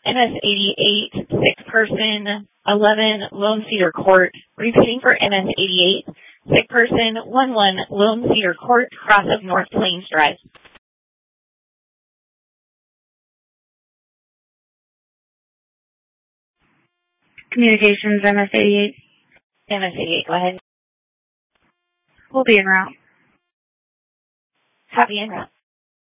MS-88, sick person, 11 Lone Cedar Court. Repeating for MS-88, sick person, 11 Lone Cedar Court, cross of North Plains Drive. Communications, MS-88. MS-88, go ahead. We'll be en route. Copy en route.